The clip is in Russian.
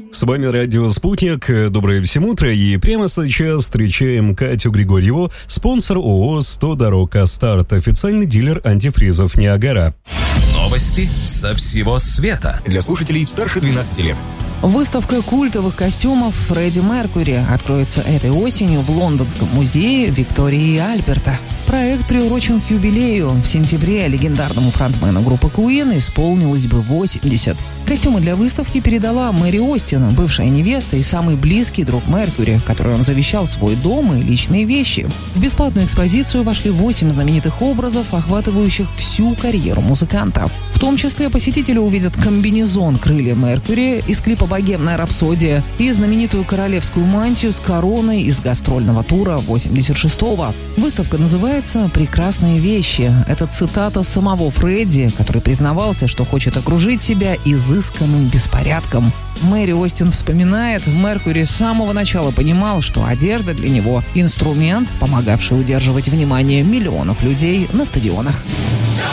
С вами радио «Спутник». Доброе всем утро. И прямо сейчас встречаем Катю Григорьеву, спонсор ООО «100 дорог Астарт», официальный дилер антифризов «Ниагара». Новости со всего света. Для слушателей старше 12 лет. Выставка культовых костюмов Фредди Меркьюри откроется этой осенью в Лондонском музее Виктории и Альберта. Проект приурочен к юбилею. В сентябре легендарному фронтмену группы Queen исполнилось бы 80. Костюмы для выставки передала Мэри Остин, бывшая невеста и самый близкий друг Меркьюри, которой он завещал свой дом и личные вещи. В бесплатную экспозицию вошли 8 знаменитых образов, охватывающих всю карьеру музыканта. В том числе посетители увидят комбинезон «Крылья Меркьюри» из клипа «Богемная рапсодия» и знаменитую королевскую мантию с короной из гастрольного тура 86-го. Выставка называется «Прекрасные вещи». Это цитата самого Фредди, который признавался, что хочет окружить себя изысканным беспорядком. Мэри Остин вспоминает, Меркьюри с самого начала понимал, что одежда для него – инструмент, помогавший удерживать внимание миллионов людей на стадионах.